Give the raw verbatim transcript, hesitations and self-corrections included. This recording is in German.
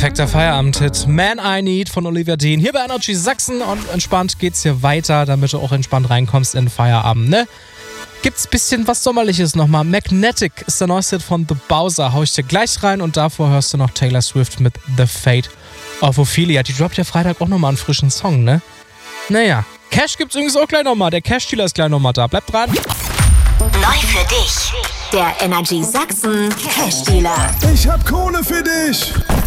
Perfekter Feierabend-Hit. Man I Need von Olivia Dean. Hier bei Energy Sachsen und entspannt geht's hier weiter, damit du auch entspannt reinkommst in den Feierabend, ne? Gibt's bisschen was Sommerliches nochmal. Magnetic ist der neueste Hit von The Bowser. Hau ich dir gleich rein und davor hörst du noch Taylor Swift mit The Fate of Ophelia. Die droppt ja Freitag auch nochmal einen frischen Song, ne? Naja. Cash gibt's übrigens auch gleich nochmal. Der Cash-Dealer ist gleich nochmal da. Bleib dran. Neu für dich. Der Energy Sachsen Cash Dealer. Ich hab Kohle für dich.